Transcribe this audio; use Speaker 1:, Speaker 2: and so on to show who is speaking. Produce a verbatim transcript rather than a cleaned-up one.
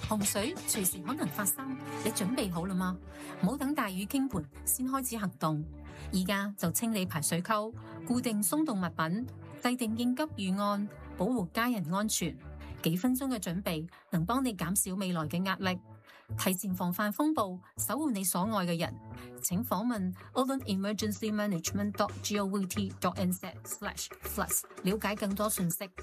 Speaker 1: 洪水隨時可能發生，你準備好了嗎？唔好等大雨傾盆先開始行動，而家就清理排水溝，固定鬆動物品，制定應急預案，保護家人安全。幾分鐘嘅準備能幫你減少未來嘅壓力，提前防範風暴，守護你所愛嘅人。請訪問 auckland emergency management dot govt dot n z slash floods 了解更多信息。